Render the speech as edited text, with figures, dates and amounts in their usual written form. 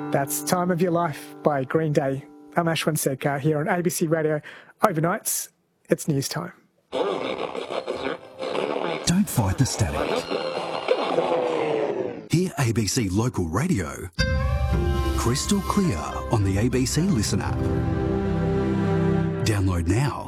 That's Time of Your Life by Green Day. I'm Ashwin Sedkar here on ABC Radio. Overnights, it's news time. Don't fight the static. Hear ABC Local Radio crystal clear on the ABC Listen app. Download now.